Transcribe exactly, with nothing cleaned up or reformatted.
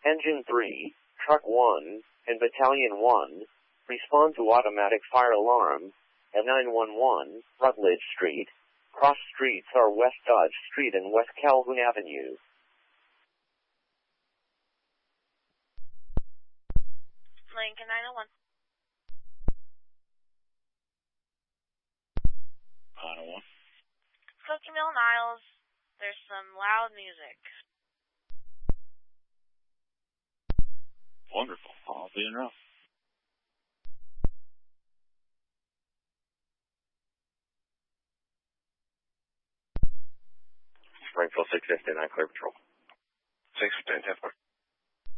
Engine three, Truck one, and Battalion one, respond to automatic fire alarm at nine one one, Rutledge Street. Cross streets are West Dodge Street and West Calhoun Avenue. Lincoln nine oh one. nine oh one. Cookie Mill Niles, there's some loud music. Wonderful. I'll be in route. Springfield six fifty-nine, clear patrol. six fifty-nine, ten four.